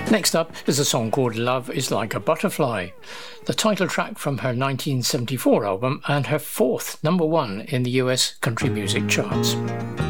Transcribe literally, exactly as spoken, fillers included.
Next up is a song called Love is Like a Butterfly, the title track from her nineteen seventy-four album and her fourth number one in the U S country music charts.